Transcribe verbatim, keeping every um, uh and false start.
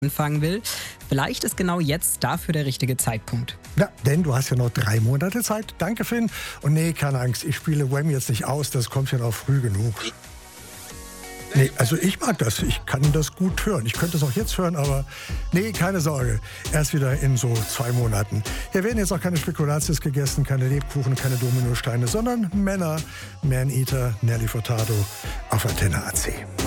anfangen will. Vielleicht ist genau jetzt dafür der richtige Zeitpunkt. Ja, denn du hast ja noch drei Monate Zeit. Danke, Finn. Und nee, keine Angst, ich spiele Wham jetzt nicht aus, das kommt ja noch früh genug. Nee, also ich mag das. Ich kann das gut hören. Ich könnte es auch jetzt hören, aber nee, keine Sorge. Erst wieder in so zwei Monaten. Hier werden jetzt auch keine Spekulatius gegessen, keine Lebkuchen, keine Dominosteine, sondern Männer, Man-Eater, Nelly Furtado auf Antenne A C.